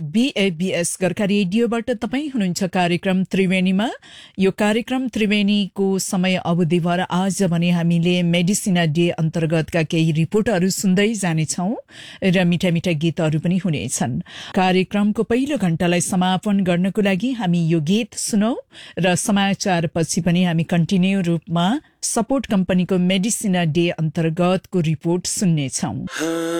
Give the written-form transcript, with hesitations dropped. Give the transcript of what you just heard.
BABS Gorkha रेडियोबाट तपाईँ हुनुहुन्छ कार्यक्रम त्रिवेणीमा। यो कार्यक्रम त्रिवेणीको समय अवधिभर आज भने हामीले मेडिसिना डे अन्तर्गतका केही रिपोर्टहरू सुन्दै जानेछौँ र मिठा मिठा गीतहरू पनि हुनेछन्। कार्यक्रमको पहिलो घण्टालाई समापन गर्नको लागि हामी यो गीत सुनौ र समाचारपछि पनि हामी कन्टिन्यू रूपमा सपोर्ट कम्पनीको मेडिसिना डे अन्तर्गतको रिपोर्ट सुन्नेछौँ।